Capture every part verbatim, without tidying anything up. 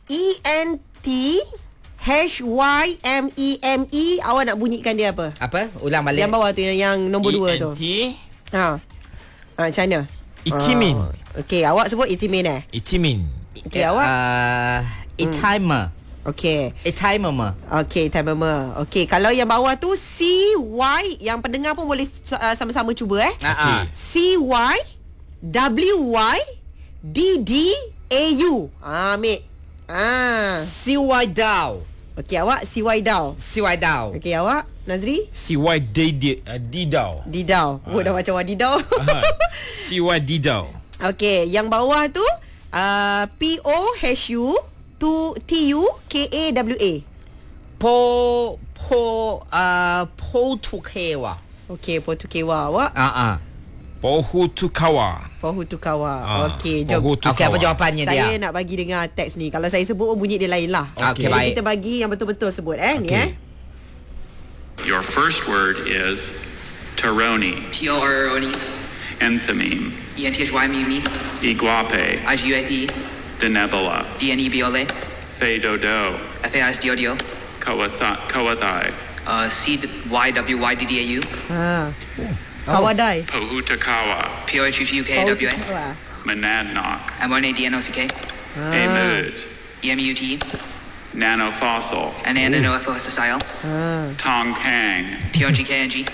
E N T H Y M E M E. Awak nak bunyikan dia apa? Apa? Ulang balik. Yang bawah tu, yang, yang nombor dua tu. E N T Ha. Ha, macam mana? Itimin. Uh, Okey, awak sebut Itimin eh? Itimin. Okey, awak? Uh, e-timer. Okey. E-timer mah. Okey, timer. Okey, kalau yang bawah tu C Y, yang pendengar pun boleh uh, sama-sama cuba eh. Okay. C Y W Y D D A U. Ah, ambil. Ah. C Y Dow. Okey, awak C Y Dow. C Y Dow. Okey, awak Nazri? C Y D D uh, Didau. Didau. Oh, dah macam Wadidau. C Y Didau. Okey, yang bawah tu uh, P O H U T U K A W A. Po po uh Potukewa. Okey, Potukewa. Awak? Ah ah. Pohutukawa. Pohutukawa. Ah, Okey, jom. Pohutukawa. Okey, apa jawapannya dia? Saya nak bagi dengar teks ni. Kalau saya sebut pun bunyi dia lain lah. Okey, Jadi baik. kita bagi yang betul-betul sebut eh. Ni Okey. eh. Your first word is Taroni, T O R O N E, Enthymeme, E N T H Y M E M E, Iguape, I G U A P, Denebola, D N E B O L A, Fedodo, F A S D O D O, Coathai, uh, C Y W Y D D A U, Ha. Kawadai. Pohutakawa, P O H U T U K A W A, Pohutukawa. Monadnock, M O N A D N O C K, Amud, E M U T E, Nanofossil, N A N N O F O S S I L, Tongkang, T O G K N G.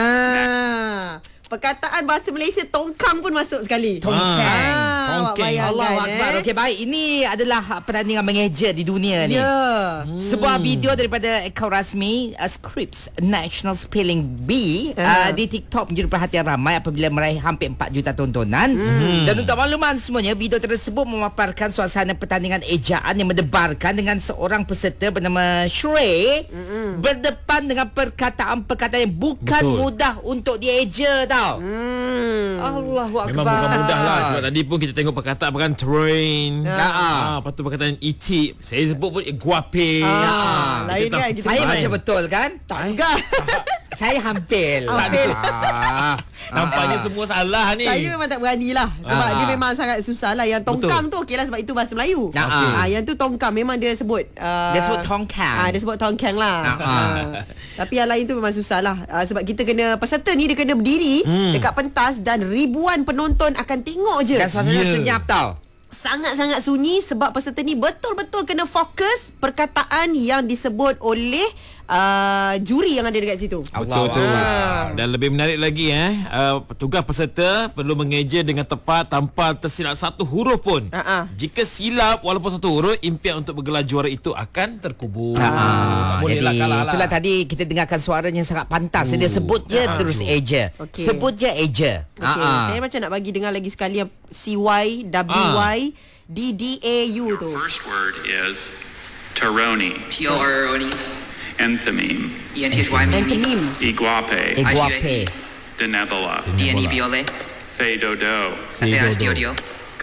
Ah. Perkataan bahasa Malaysia tongkang pun masuk sekali. Tongkang. Ah, awak Tongkang. bayangkan, Allahu Akbar. eh. Okey, baik. Ini adalah pertandingan mengeja di dunia ni. Ya. Sebuah video daripada akaun rasmi uh, Scripps National Spelling Bee Ah. uh, di TikTok menjadi perhatian ramai apabila meraih hampir empat juta tontonan. Hmm. Dan untuk makluman semuanya, video tersebut memaparkan suasana pertandingan ejaan yang mendebarkan dengan seorang peserta bernama Shrey Hmm. berdepan dengan perkataan-perkataan yang bukan Betul. mudah untuk dieja tau. Hmm. Allahu Akbar. Memang bukan mudah lah. Sebab tadi pun kita tengok perkataan perkataan terrain. Ah. Ah, lepas tu perkataan E T. Saya sebut pun Iguape. Ah, lain Kita kan, tahu- kita Saya Lain. macam betul kan? Tangga. Saya hampir. Hampir. Ah. Nampaknya semua salah ni. Saya memang tak berani lah. Sebab Ah. dia memang sangat susah lah. Yang tongkang tu okey lah sebab itu bahasa Melayu. Ah, ah. Ah, yang tu tongkang memang dia sebut. Uh, Dia sebut tongkang. Ah, dia sebut tongkang lah. Ah, ah. Ah. Tapi yang lain tu memang susah lah. Ah, sebab kita kena, peserta ni dia kena berdiri Hmm. dekat pentas dan ribuan penonton akan tengok je. Dan suasana Ya. senyap tau. Sangat-sangat sunyi sebab peserta ni betul-betul kena fokus perkataan yang disebut oleh uh, juri yang ada dekat situ. Betul tu. Ah. Dan lebih menarik lagi eh, uh, tugas peserta perlu mengeja dengan tepat tanpa tersilap satu huruf pun. Ah, ah. Jika silap walaupun satu huruf, impian untuk bergelar juara itu akan terkubur. Ah, tak boleh jadi lah kalah lah. itulah tadi kita dengarkan suaranya sangat pantas. Dia sebut je Ah, terus tu. eja. Okey. Sebut je eja. Okay, Ah, ah. saya macam nak bagi dengar lagi sekali yang C Y W Y D D A U tu. First word is Taroni, T O R O N E, Enthymeme, E N T H Y M E M E, Entenim. Iguape, Iguape. Denebola, D N E B O L A, Fedodo, F A S D O D O,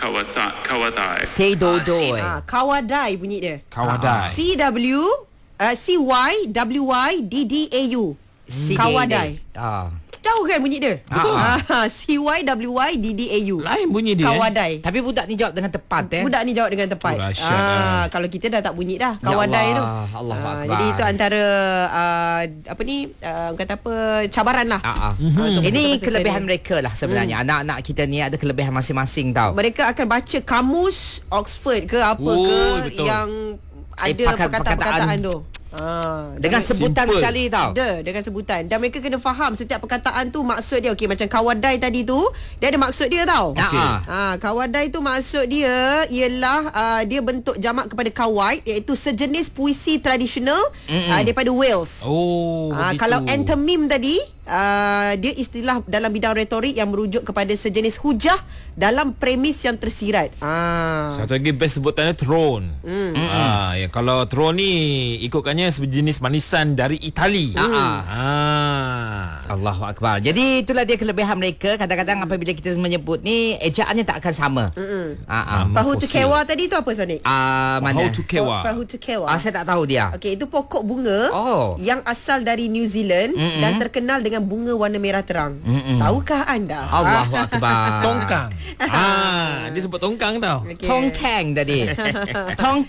Coathai, Say dodo. Ah, eh. Ah, Kawadai bunyi dia. Kawadai. C W uh, C Y W Y D D A U. Si Kawadai. dia. Ah. Jauh kan bunyi dia? Betul. Ah, C Y W Y D D A U. Lain bunyi dia. Kawadai. Tapi budak ni jawab dengan tepat eh. Budak ni jawab dengan tepat. Oh, dahsyat, ah, ah. kalau kita dah tak bunyi dah Ya kawadai tu. Allah, Allahu Ah, Akbar. jadi itu antara uh, apa ni uh, kata apa cabaran lah. Ah, ah. Untuk Ini peserta-peserta kelebihan ni. mereka lah sebenarnya. Anak-anak kita ni ada kelebihan masing-masing tau. Mereka akan baca kamus Oxford ke apa Oh, ke betul. yang Eh, ada pakai perkataan-perkataan perkataan. tu. Ah, Dengan dan- sebutan simple. sekali tau. Ada dengan sebutan. Dan mereka kena faham setiap perkataan tu maksud dia. Okey, macam kawadai tadi tu, dia ada maksud dia tau. Okey. Ha, kawadai tu maksud dia ialah uh, dia bentuk jamak kepada kawait, iaitu sejenis puisi tradisional uh, daripada Wales. Oh, Ah, begitu. kalau entemim tadi uh, dia istilah dalam bidang retorik yang merujuk kepada sejenis hujah dalam premis yang tersirat. Ah. Satu lagi best sebutannya throne. Hmm. Ah, ya, kalau throne ni ikutkannya sejenis manisan dari Itali. Ah, ah. Ah. Allahu Akbar. Jadi itulah dia kelebihan mereka. Kadang-kadang apabila kita menyebut ni, ejaannya tak akan sama. Ah, ah. Pahu tu Fosil. kewa tadi tu apa Sonic? Ah, mana? How to kewa. Pahu tu kewa. Ah, saya tak tahu dia. Okey, itu pokok bunga Oh. yang asal dari New Zealand Mm-mm. dan terkenal dengan bunga warna merah terang. Mm-mm. Tahukah anda? Allahu Akbar. Tongkang. Ah, dia sebut tongkang tau. Okey. Tongkang tadi. Tong